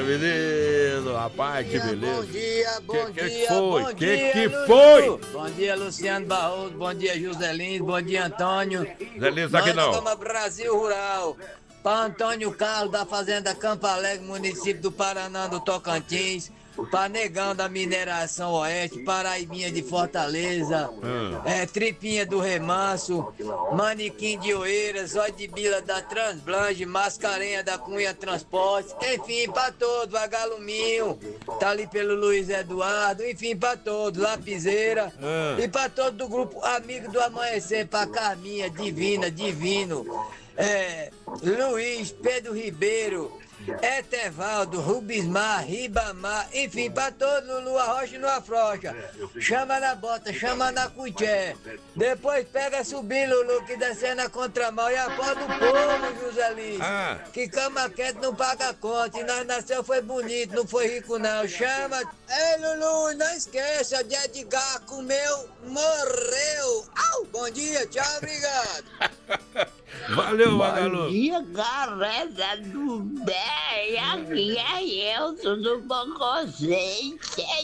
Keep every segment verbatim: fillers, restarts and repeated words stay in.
menino. Rapaz, que beleza. Bom dia, bom que, dia, que foi? bom que dia, que Lulu. foi? Bom dia, Luciano Barroso, bom dia, José Lins, bom dia, Antônio. Zé Lins tá aqui não. Manda Brasil Rural. Para Antônio Carlos, da Fazenda Campo Alegre, município do Paraná, do Tocantins. Para Negão da Mineração Oeste, Paraibinha de Fortaleza, Hum. é, Tripinha do Remanso, Manequim de Oeiras, Zói de Bila da Transblanche, Mascarenha da Cunha Transportes, enfim, para todos, Vagaluminho, tá ali pelo Luiz Eduardo, enfim, para todos, Lapiseira, Hum. e para todos do grupo Amigo do Amanhecer, para Carminha, Divina, Divino, é, Luiz, Pedro Ribeiro, Etevaldo, Rubismar, Ribamar, enfim, pra todos, Lulu Arrocha e Lua Frocha. Chama na bota, chama na cuché. Depois pega subir, Lulu, que descer na contramão e acorda o povo, José Lins. Ah. Que cama quente não paga conta. E nós nasceu foi bonito, não foi rico não. Chama. Ei, Lulu, não esqueça de Edgar comeu, morreu. Au, bom dia, tchau, obrigado. Valeu, Magalu. Bom dia, galera do bem. Aqui é eu, tudo bom com vocês?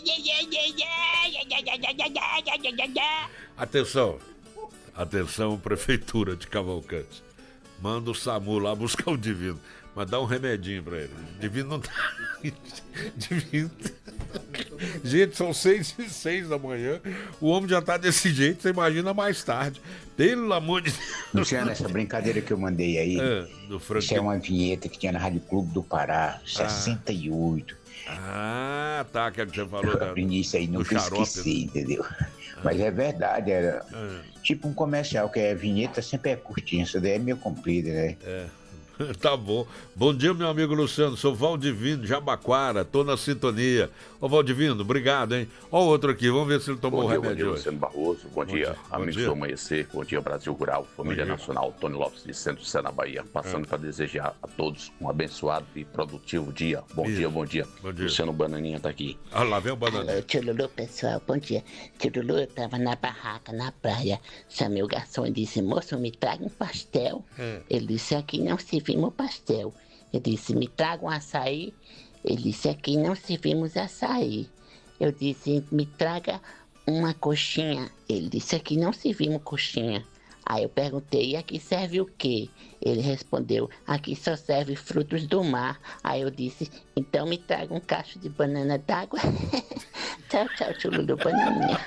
Atenção, atenção, Prefeitura de Cavalcante. Manda o SAMU lá buscar o Divino, mas dá um remedinho pra ele. Divino não tá. Divino. Gente, são seis e seis da manhã. O homem já tá desse jeito, você imagina mais tarde. Pelo amor de Deus. Luciano, essa brincadeira que eu mandei aí, É, do Frank... isso é uma vinheta que tinha na Rádio Clube do Pará, sessenta e oito. Ah, tá, que é que você falou. Eu Da, aprendi isso aí, do nunca xarope, esqueci, entendeu? Mas é verdade, era É. tipo um comercial, que a vinheta sempre é curtinha, essa daí é meio comprida, né? É. Tá bom. Bom dia, meu amigo Luciano. Sou Valdivino, Jabaquara. Tô na sintonia. Ô, Valdivino, obrigado, hein? Ó o outro aqui. Vamos ver se ele tomou Bom o dia, bom remédio dia, hoje. Luciano Barroso. Bom, Bom dia, dia. Bom amigos dia. do Amanhecer. Bom dia, Brasil Rural, Família dia. Nacional. Tony Lopes de Centro Sé, na Bahia. Passando para desejar a todos um abençoado e produtivo dia. Bom Isso. dia, bom dia. Bom dia. Luciano Bananinha tá aqui. Ah, lá vem o bananinho. Alô, tio Lulu, pessoal, bom dia. Tio Lulu, eu tava na barraca, na praia. Chamei o garçom e disse, moço, me traga um pastel. É. Ele disse, aqui não servimos pastel. Eu disse, me traga um açaí. Ele disse, aqui não servimos açaí. Eu disse, me traga uma coxinha. Ele disse, aqui não servimos coxinha. Aí eu perguntei, e aqui serve o quê? Ele respondeu, aqui só serve frutos do mar. Aí eu disse, então me traga um cacho de banana d'água. Tchau, tchau, tio Lulu, bananinha.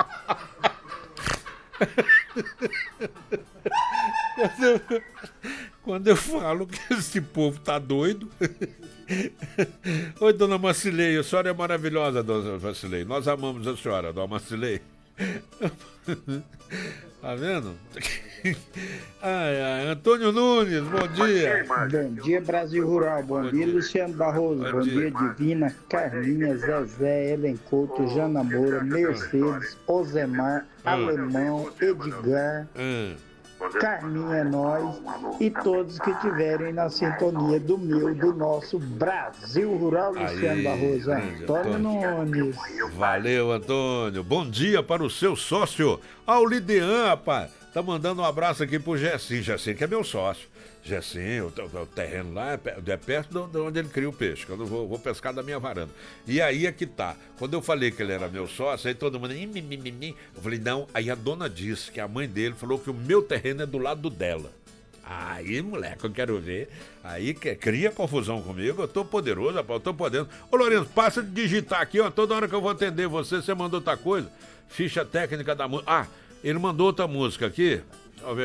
Quando eu, quando eu falo que esse povo tá doido. Oi, dona Marcilei, a senhora é maravilhosa, dona Marcilei. Nós amamos a senhora, dona Marcilei. Tá vendo? Ai, ai, Antônio Nunes, bom dia. Bom dia, Brasil Rural. Bom, Bom dia, dia. Luciano Barroso. Bom Bom, dia. dia, Divina, Carminha, Zezé, Ellen Couto, Jana Moura, Mercedes, Osemar, Alemão, Edgar, Ah, Carminha é nós e todos que estiverem na sintonia do meu, do nosso Brasil Rural, Luciano Aí, Barroso. grande Antônio Antônio. Nunes. valeu, Antônio. Bom dia para o seu sócio. Ah, o Lidean, rapaz. Tá mandando um abraço aqui pro Gessim. Gessim que é meu sócio. Gessim, o, o, o terreno lá é, pe- é perto de onde ele cria o peixe, que eu não vou, vou pescar da minha varanda. E aí é que tá. Quando eu falei que ele era meu sócio, aí todo mundo... "Ih, mi, mi, mi, mi." Eu falei, não. Aí a dona disse que a mãe dele falou que o meu terreno é do lado dela. Aí, moleque, eu quero ver. Aí que cria confusão comigo. Eu tô poderoso, rapaz, eu tô podendo. Ô, Lourenço, passa de digitar aqui, ó. Toda hora que eu vou atender você, você mandou outra coisa. Ficha técnica da música. Ah, ele mandou outra música aqui. Deixa eu ver.